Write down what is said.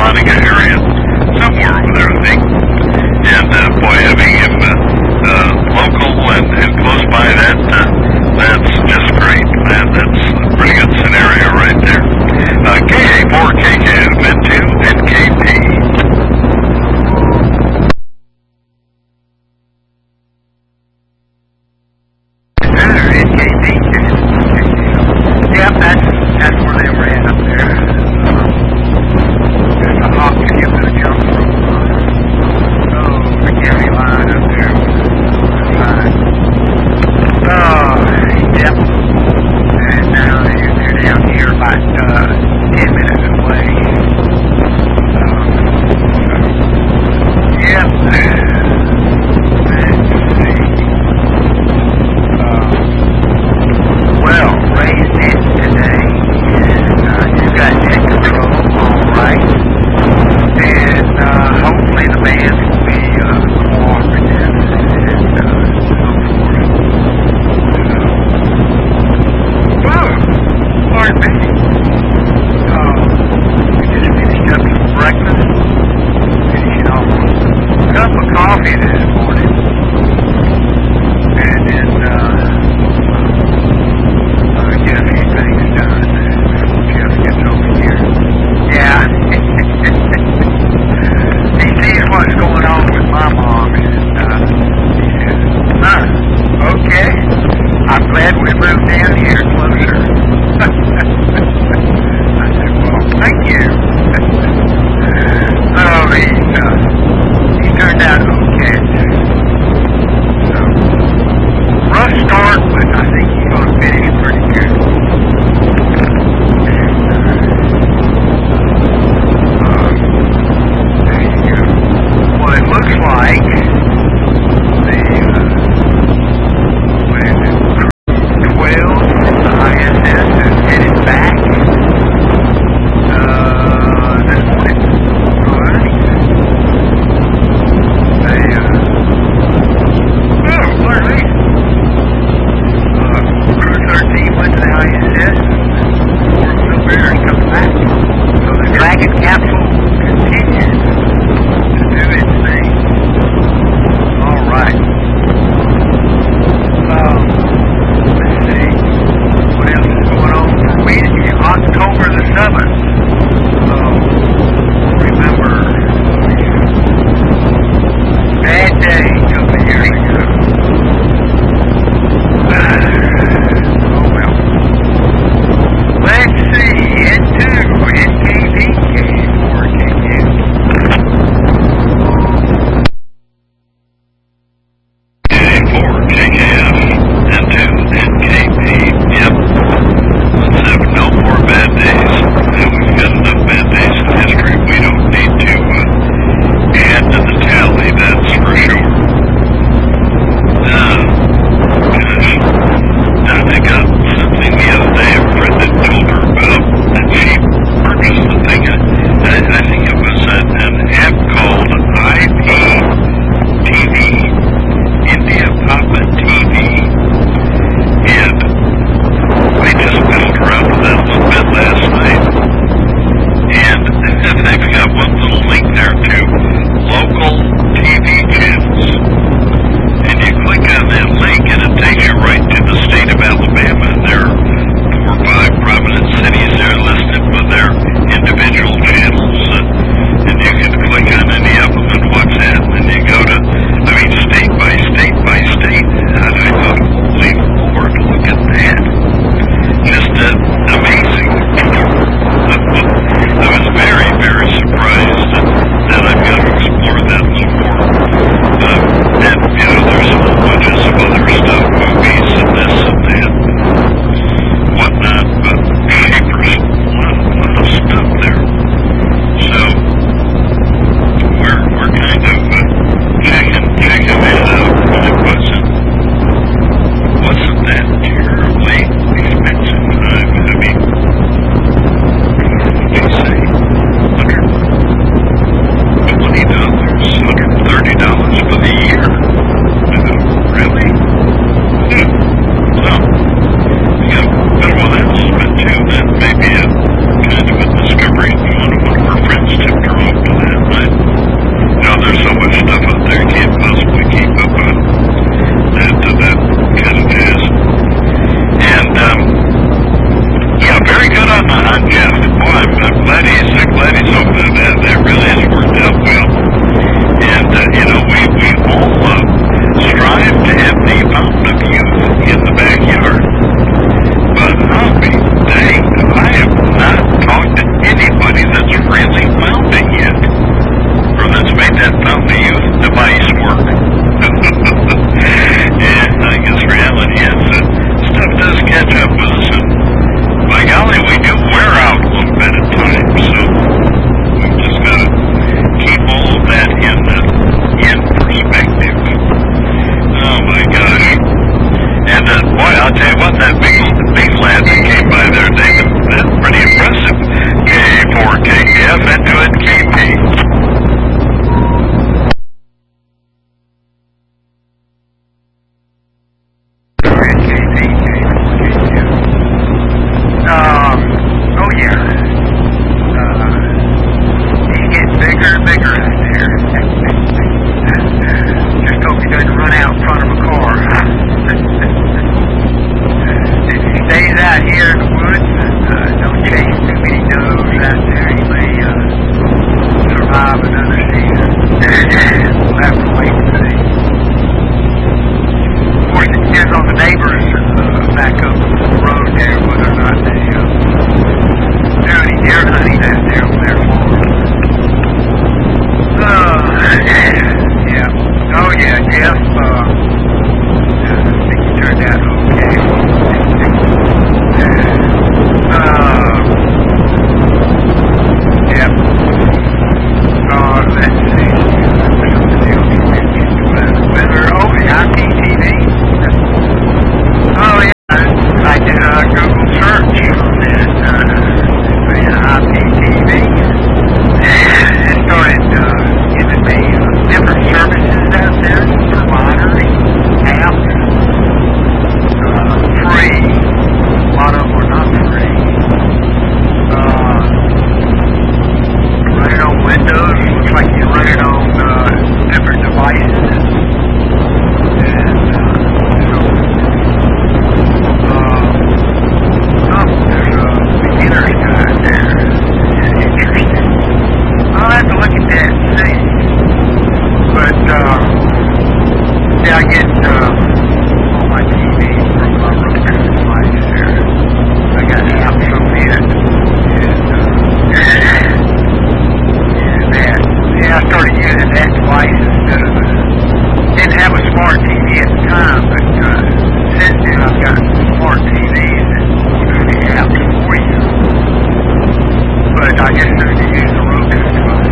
Pontiac area, somewhere over there, I think. And boy, having him local and close by, that's just great. That's a pretty good scenario right there. KA4, KK, Mid2, and KP. Yep, that's where they were at up there. There's a hawk came to jump from the county line up there. Yep. And now they're down here about 10 minutes away. stuff into it, keep me. Oh yeah. He's getting bigger and bigger out there. Just hope he doesn't run out in front of a car. If he stays out here in the woods and don't chase too many does out there, he may survive another season. We'll have to wait and see. Of course, it depends on the neighbors back up the road there, whether or not they do any deer hunting out there on their farm. Yeah. Oh yeah, Jeff, I think he turned out okay. Yep. Let's see. Weather, oh, the IPTV. Oh yeah, I did a Google search on that, IPTV, and it started giving me different services out there, providers, apps, free, a lot of them were not free, running on Windows, looks like you run it on different devices, and there's a beginner's guide there. It's interesting. I'll have to look at that and see. But, yeah, I get all my TV from my Roku device there. I got apps from it. And that. Yeah, I started using that device instead of didn't have a smart TV at the time, but since then I've got smart TVs that do the apps for you. But I just started to use